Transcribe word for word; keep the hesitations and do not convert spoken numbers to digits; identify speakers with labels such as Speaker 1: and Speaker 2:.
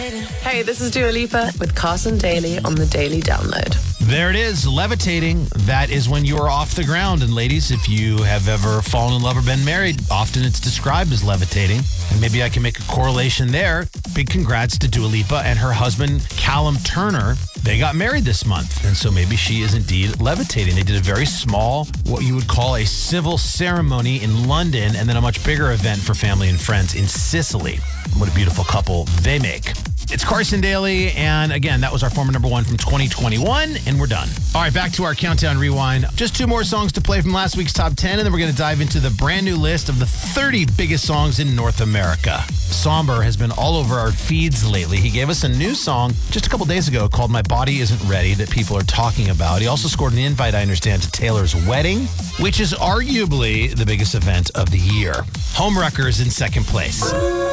Speaker 1: Hey, this is Dua Lipa with Carson Daly on the Daily Download.
Speaker 2: There it is, levitating. That is when you are off the ground. And ladies, if you have ever fallen in love or been married, often it's described as levitating. And maybe I can make a correlation there. Big congrats to Dua Lipa and her husband, Callum Turner. They got married this month. And so maybe she is indeed levitating. They did a very small, what you would call a civil ceremony in London, and then a much bigger event for family and friends in Sicily. What a beautiful couple they make. It's Carson Daly, and again, that was our former number one from twenty twenty-one, and we're done. All right, back to our Countdown Rewind. Just two more songs to play from last week's top ten, and then we're going to dive into the brand new list of the thirty biggest songs in North America. Somber has been all over our feeds lately. He gave us a new song just a couple days ago called My Body Isn't Ready that people are talking about. He also scored an invite, I understand, to Taylor's wedding, which is arguably the biggest event of the year. Homewreckers in second place.